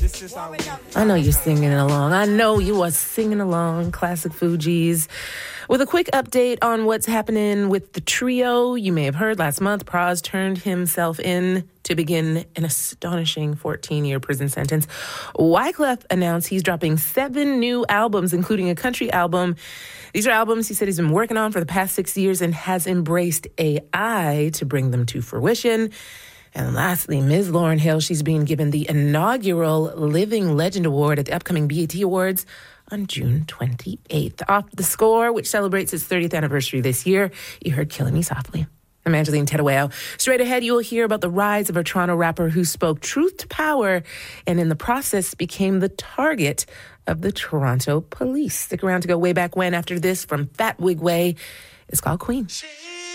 I know you're singing along. I know you are singing along. Classic Fugees. With a quick update on what's happening with the trio, you may have heard last month, Pras turned himself in to begin an astonishing 14-year prison sentence. Wyclef announced he's dropping 7 new albums, including a country album. These are albums he said he's been working on for the past 6 years and has embraced AI to bring them to fruition. And lastly, Ms. Lauryn Hill, she's being given the inaugural Living Legend Award at the upcoming BET Awards on June 28th. Off the Score, which celebrates its 30th anniversary this year, you heard Killing Me Softly. I'm Angeline Tedaweo. Straight ahead, you will hear about the rise of a Toronto rapper who spoke truth to power and in the process became the target of the Toronto police. Stick around to go way back when after this from Fat Wig Way. It's called Queen.